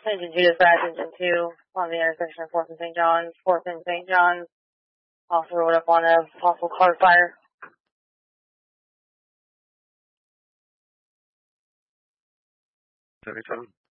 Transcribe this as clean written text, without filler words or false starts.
Engine 2 dispatch, Engine 2 on the intersection of 4th and St. John's. 4th and St. John's. Also rolled up on a possible car fire. 77.